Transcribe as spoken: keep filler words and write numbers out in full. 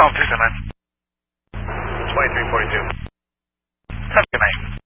altitude, man. twenty-three forty-two. Have a good night.